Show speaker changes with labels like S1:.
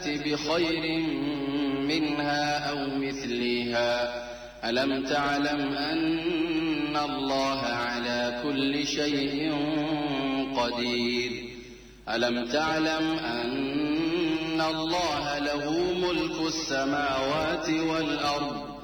S1: يأت بخير منها أو مثلها ألم تعلم أن الله على كل شيء قدير ألم تعلم أن الله له ملك السماوات والأرض